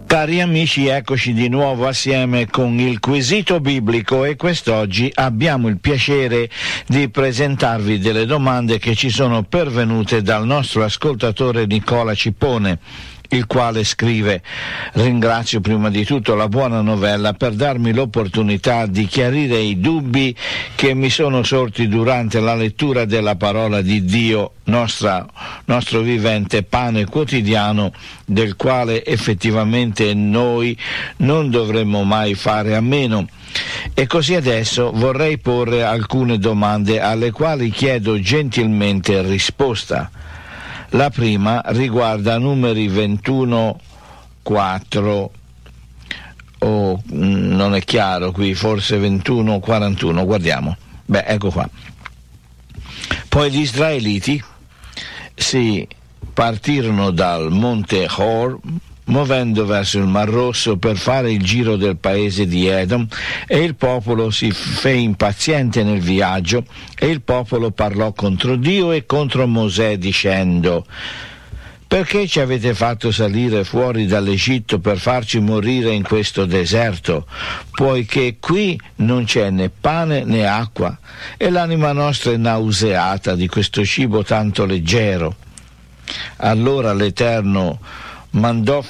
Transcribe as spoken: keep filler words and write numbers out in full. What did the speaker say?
Cari amici, eccoci di nuovo assieme con il quesito biblico e quest'oggi abbiamo il piacere di presentarvi delle domande che ci sono pervenute dal nostro ascoltatore Nicola Cippone, il quale scrive: ringrazio prima di tutto la Buona Novella per darmi l'opportunità di chiarire i dubbi che mi sono sorti durante la lettura della parola di Dio, nostra, nostro vivente pane quotidiano, del quale effettivamente noi non dovremmo mai fare a meno. E così adesso vorrei porre alcune domande alle quali chiedo gentilmente risposta. La prima riguarda numeri ventuno quattro, o non è chiaro qui, forse ventuno quarantuno, guardiamo. Beh, ecco qua. Poi gli israeliti si partirono dal monte Hor, muovendo verso il Mar Rosso per fare il giro del paese di Edom, e il popolo si fe impaziente nel viaggio, e il popolo parlò contro Dio e contro Mosè dicendo: perché ci avete fatto salire fuori dall'Egitto per farci morire in questo deserto, poiché qui non c'è né pane né acqua, e l'anima nostra è nauseata di questo cibo tanto leggero? Allora l'Eterno mandò